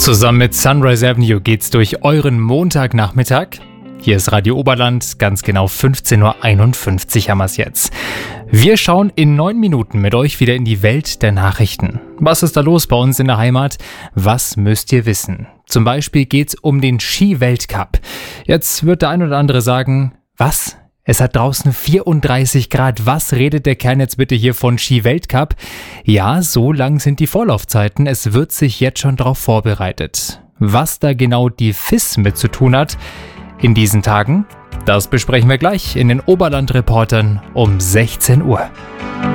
Zusammen mit Sunrise Avenue geht's durch euren Montagnachmittag. Hier ist Radio Oberland, ganz genau 15.51 Uhr haben wir es jetzt. Wir schauen in 9 Minuten mit euch wieder in die Welt der Nachrichten. Was ist da los bei uns in der Heimat? Was müsst ihr wissen? Zum Beispiel geht's um den Ski-Weltcup. Jetzt wird der ein oder andere sagen, was? Es hat draußen 34 Grad. Was redet der Kerl jetzt bitte hier von Ski-Weltcup? Ja, so lang sind die Vorlaufzeiten. Es wird sich jetzt schon darauf vorbereitet. Was da genau die FIS mit zu tun hat in diesen Tagen, das besprechen wir gleich in den Oberland-Reportern um 16 Uhr.